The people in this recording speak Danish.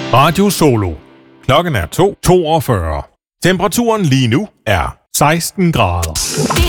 Radio Solo. Klokken er 2:42. Temperaturen lige nu er 16 grader.